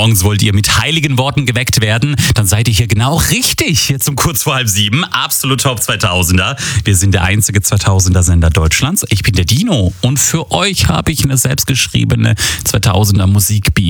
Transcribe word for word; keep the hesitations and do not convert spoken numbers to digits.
morgens wollt ihr mit heiligen Worten geweckt werden, dann seid ihr hier genau richtig. Hier zum kurz vor halb sieben. Absolut Top zweitausender. Wir sind der einzige zweitausender-Sender Deutschlands. Ich bin der Dino und für euch habe ich eine selbstgeschriebene zweitausender Musik-Bibel.